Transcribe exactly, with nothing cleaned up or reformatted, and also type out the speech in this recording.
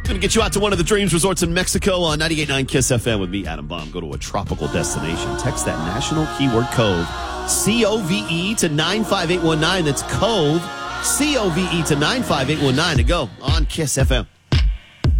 Going to get you out to one of the Dreams Resorts in Mexico on ninety-eight point nine Kiss F M with me, Adam Baum. Go to a tropical destination. Text that national keyword COVE, C O V E, to nine five eight one nine. That's COVE, C O V E, to nine five eight one nine to go on Kiss F M.